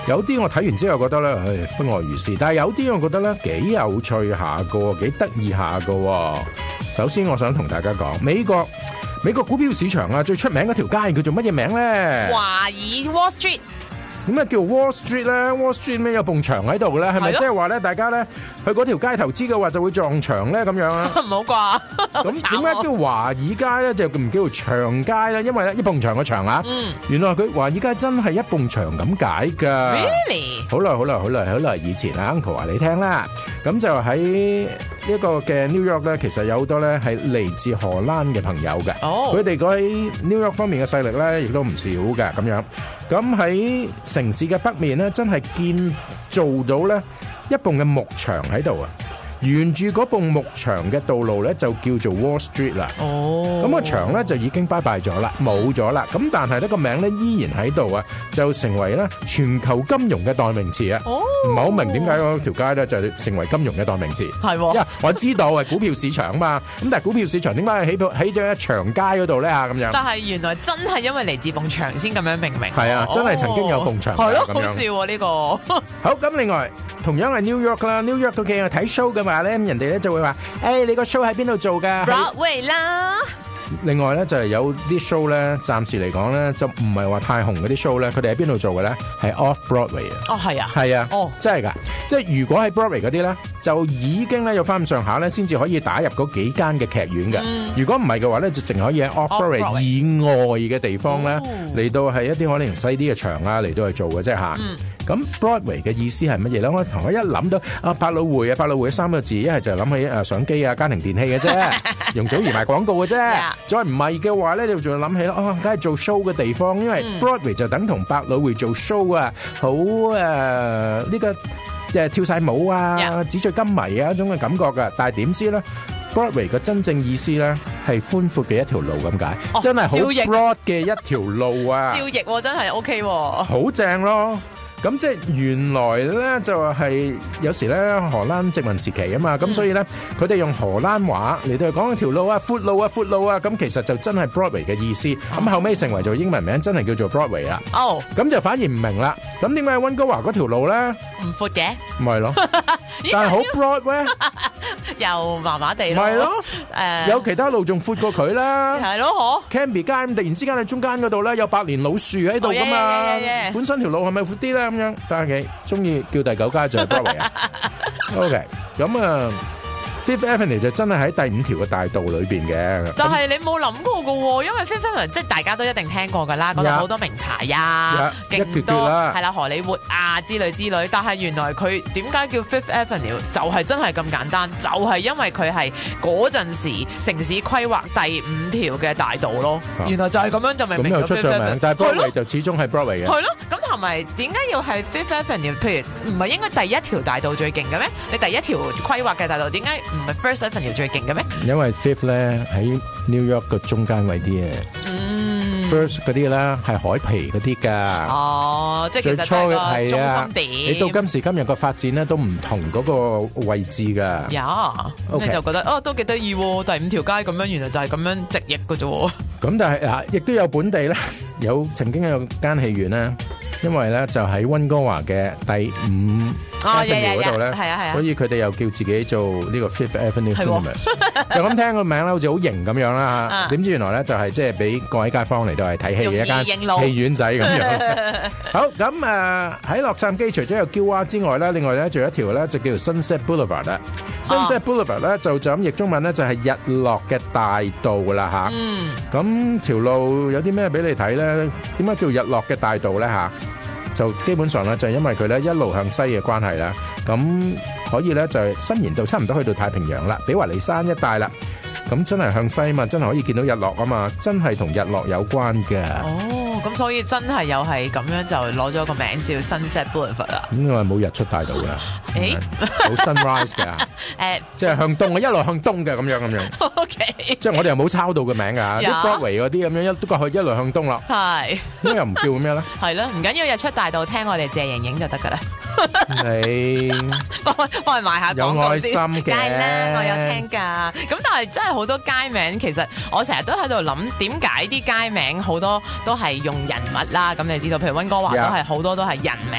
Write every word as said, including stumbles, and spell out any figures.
有啲我睇完之後覺得咧，唉，不外如是。但係有啲我覺得咧幾有趣下個，幾得意下個。首先我想同大家講，美國美國股票市場啊，最出名嗰條街叫做乜嘢名咧？ 華爾 Wall Street。 點解叫 Wall Street 咧 ？Wall Street 咩有埲牆喺度咧？係咪即係話咧？大家咧去嗰條街投資嘅話就會撞牆咧咁樣啊？ 唔好啩？ 咁點解叫華爾街咧？就唔叫做牆街咧？因為咧一埲牆嘅牆啊， 嗯， 原來佢華爾街真係一埲牆咁解㗎。 Really？ 好耐好耐好耐好耐以前啊 ，Uncle 話你聽啦。咁就喺呢個嘅 New York 咧，其實有好多咧係嚟自荷蘭嘅朋友嘅。 哦， 佢哋喺 New York 方面嘅勢力咧，亦都唔少嘅咁樣。咁喺城市嘅北面咧，真係建造到咧一埲嘅木牆喺度啊！沿住嗰埲木牆嘅道路咧，就叫做 Wall Street 啦。 哦， 咁個牆咧就已經拜拜咗啦，冇咗啦。咁但係呢個名咧依然喺度啊，就成為咧全球金融嘅代名詞啊。 哦， 唔係好明點解嗰條街咧就成為金融嘅代名詞。 係喎， 因為我知道係股票市場啊嘛。咁但係股票市場點解起到起咗一長街嗰度咧嚇咁樣？ 但係原來真係因為嚟自埲牆先咁樣命名。 係啊，真係曾經有埲牆㗎。 係咯， 咁樣好笑喎呢個。 好，咁另外同樣係 New York 啦，New York 嘅嘅睇 show 嘅話咧，人哋咧就會話：誒你個 show 喺邊度做㗎？ Broadway 啦。 另外咧就係有啲 show 咧，暫時嚟講咧就唔係話太紅嗰啲 show 咧，佢哋喺邊度做嘅咧？係 Off Broadway 啊！ 哦，係啊， 係啊， 哦， 真係㗎！即係如果喺 Broadway 嗰啲咧，就已經咧有翻咁上下咧，先至可以打入嗰幾間嘅劇院嘅。 嗯、 如果唔係嘅話咧，就淨可以喺 Off Broadway 以外嘅地方咧，嚟、哦、到係一啲可能細啲嘅場啊，嚟到去做嘅啫嚇。咁、嗯、Broadway 嘅意思係乜嘢咧？我同我一諗到啊，百老匯啊，百老匯三個字，一係就諗起誒相機啊、家庭電器嘅啫，容祖兒賣廣告嘅啫。Yeah. 再唔係嘅話咧，你仲要諗起哦，梗係做 show 嘅地方，因為 Broadway 就等同百老匯做 show 啊，好誒呢個誒跳晒舞啊、紙醉金迷啊一種嘅感覺㗎。但係點知咧 ，Broadway 嘅真正意思咧係寬闊嘅一條路咁解，哦、真係好 broad 嘅一條路啊！ 照譯喎，真係 OK 喎， 好正咯！咁即係原來咧就係有時咧荷蘭殖民時期啊嘛，咁、嗯、所以咧佢哋用荷蘭話嚟到講條路啊，闊路啊，闊路啊，咁其實就真係 Broadway 嘅意思。咁、哦、後尾成為咗英文名，真係叫做 Broadway 啦。哦，咁就反而唔明啦。咁點解溫哥華嗰條路咧唔闊嘅？ 唔係咯，但係好 broad 咧， 又麻麻地咯。 唔係咯，誒、 呃， 有其他路仲闊過佢啦。 係咯，嗬 Cambie 街咁突然之間喺中間嗰度咧有百年老樹喺度噶嘛， 哦、yeah, yeah, yeah, yeah. 本身條路係咪闊啲咧？咁樣，但係中意叫第九街就係 Broadway 啊。OK，咁啊 Fifth Avenue 就真係喺第五條嘅大道裏邊嘅。 但係你冇諗過噶喎，因為 Fifth Avenue 即係大家都一定聽過噶啦，嗰度好多名牌啊，勁多係啦，荷里活啊之類之類。但係原來佢點解叫 Fifth Avenue 就係真係咁簡單，就係、是、因為佢係嗰陣時城市規劃第五條嘅大道咯。啊、原來就係咁樣就明明咗 Fifth Avenue，但係 Broadway 就始終係 Broadway 嘅。 係咯，咁同埋點解要係 Fifth Avenue？ 譬如唔係應該第一條大道最勁嘅咩？你第一條規劃嘅大道點解唔係 First Avenue 最勁嘅咩？ 因為 Fifth 咧喺 New York 個中間位啲嘅、嗯、，First 嗰啲咧係海皮嗰啲㗎。哦，即係其實係個中心點。你到今時今日個發展咧都唔同嗰個位置㗎。呀，咁你就覺得哦都幾得意喎，第五條街咁樣原來就係咁樣直譯㗎啫喎。咁但係啊，亦都有本地咧，有曾經有間戲院咧。因為咧就喺溫哥華嘅第五 Avenue 嗰度咧，所以佢哋又叫自己做呢個 Fifth Avenue Cinemas。就咁聽個名咧，好似好型咁樣啦。點知原來咧就係即係俾各位街坊嚟到係睇戲嘅一間戲院仔咁樣。好咁誒喺洛杉磯除咗有嬌娃之外咧，另外咧仲有一條咧就叫做 Sunset Boulevard 啦。Sunset Boulevard 咧就就咁譯中文咧就係日落嘅大道啦嚇。嗯。咁條路有啲咩俾你睇咧？點解叫日落嘅大道咧嚇？就基本上咧，就係因為佢咧一路向西嘅關係啦，咁可以咧就係伸延到差唔多去到太平洋啦，比華利山一帶啦，咁真係向西啊嘛，真係可以見到日落啊嘛，真係同日落有關嘅。哦，咁所以真係又係咁樣就攞咗個名叫 Sunset Boulevard 啦。咁我係冇日出大道㗎，誒，冇 sunrise 㗎，誒，即係向東，一路向東嘅咁樣咁樣。OK，即係我哋又冇抄到個名㗎，啲 Broadway 嗰啲咁樣一都過去一路向東啦。係，咁又唔叫咩咧？係咯，唔緊要，日出大道聽我哋謝盈盈就得㗎啦。你幫幫佢賣下廣告先，有愛心嘅，梗係啦，我有聽㗎。咁但係真係好多街名，其實我成日都喺度諗，點解啲街名好多都係用人物啦？咁你知道，譬如溫哥華都係好多都係人